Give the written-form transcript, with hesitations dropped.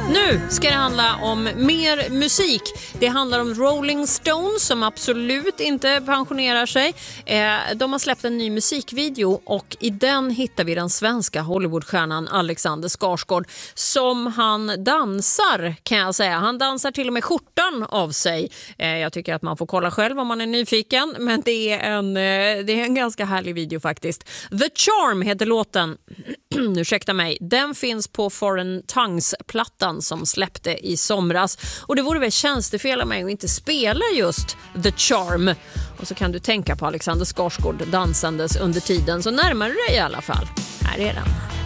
Nu ska det handla om mer musik. Det handlar om Rolling Stones som absolut inte pensionerar sig. De har släppt en ny musikvideo och i den hittar vi den svenska Hollywoodstjärnan Alexander Skarsgård som han dansar, kan jag säga. Han dansar till och med skjortan av sig. Jag tycker att man får kolla själv om man är nyfiken, men det är en ganska härlig video faktiskt. The Charm heter låten. Ursäkta mig. Den finns på Foreign Tongues-plattan som släppte i somras. Och det vore väl tjänstefel av mig att inte spela just The Charm. Och så kan du tänka på Alexander Skarsgård dansandes under tiden, så närmar du dig i alla fall. Här är den.